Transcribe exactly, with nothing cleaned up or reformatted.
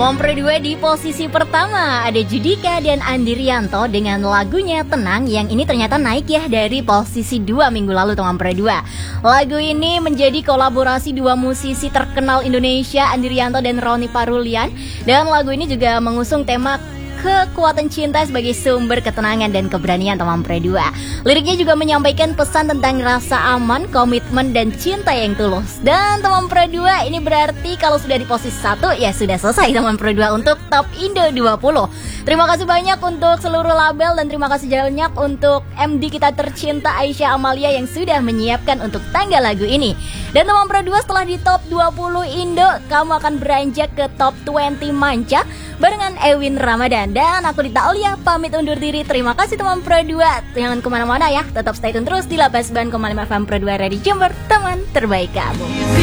Teman Pro dua di posisi pertama ada Judika dan Andi Rianto dengan lagunya Tenang, yang ini ternyata naik ya dari posisi dua minggu lalu Teman Pro dua. Lagu ini menjadi kolaborasi dua musisi terkenal Indonesia, Andi Rianto dan Ronny Parulian, dan lagu ini juga mengusung tema kekuatan cinta sebagai sumber ketenangan dan keberanian Teman Pro dua. Liriknya juga menyampaikan pesan tentang rasa aman, komitmen, dan cinta yang tulus. Dan Teman Pro dua ini berarti kalau sudah di posisi satu ya sudah selesai Teman Pro dua untuk Top Indo dua puluh. Terima kasih banyak untuk seluruh label dan terima kasih banyak untuk M D kita tercinta Aisyah Amalia yang sudah menyiapkan untuk tanggal lagu ini. Dan Teman Pro dua setelah di Top dua puluh Indo, kamu akan beranjak ke Top dua puluh Manca barengan Ewin Ramadan. Dan aku Dita Aulia pamit undur diri. Terima kasih Teman Pro dua. Jangan kemana-mana ya, tetap stay tune terus di delapan puluh sembilan koma lima F M Pro dua Radio Jember, teman terbaik kamu.